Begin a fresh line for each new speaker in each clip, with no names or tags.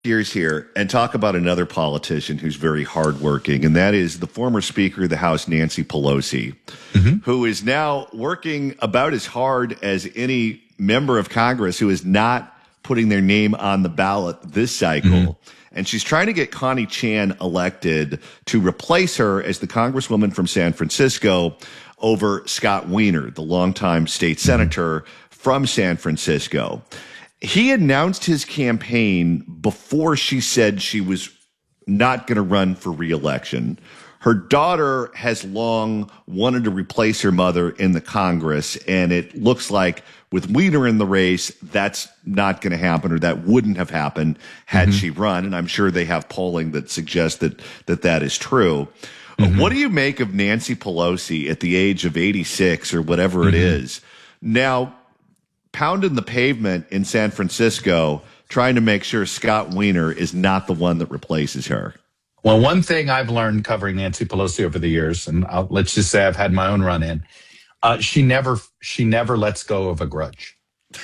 Gears here and talk about another politician who's very hardworking, and that is the former Speaker of the House, Nancy Pelosi, who is now working about as hard as any member of Congress who is not putting their name on the ballot this cycle. And she's trying to get Connie Chan elected to replace her as the Congresswoman from San Francisco over Scott Wiener, the longtime state senator from San Francisco. He announced his campaign before she said she was not going to run for re-election. Her daughter has long wanted to replace her mother in the Congress, and it looks like with Wiener in the race, that's not going to happen, or that wouldn't have happened had she run. And I'm sure they have polling that suggests that is true. What do you make of Nancy Pelosi at the age of 86 or whatever it is now pounding the pavement in San Francisco, trying to make sure Scott Wiener is not the one that replaces her?
Well, one thing I've learned covering Nancy Pelosi over the years, and let's just say I've had my own run in, she never lets go of a grudge.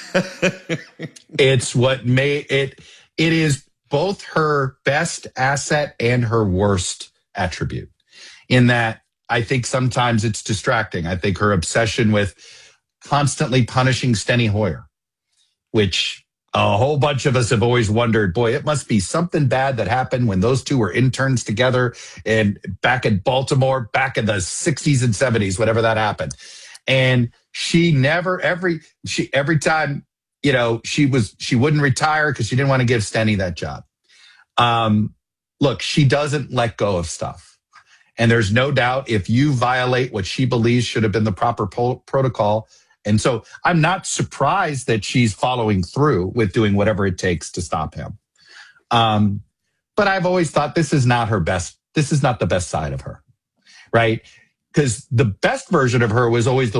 It's what it is both her best asset and her worst attribute, in that I think sometimes it's distracting. I think her obsession with constantly punishing Steny Hoyer, which a whole bunch of us have always wondered, boy, it must be something bad that happened when those two were interns together and back in Baltimore, back in the 60s and 70s, whatever that happened. And she never, every time, she wouldn't retire because she didn't want to give Steny that job. Look, she doesn't let go of stuff. And there's no doubt if you violate what she believes should have been the proper protocol. And so I'm not surprised that she's following through with doing whatever it takes to stop him. But I've always thought this is not the best side of her, right? Because the best version of her was always the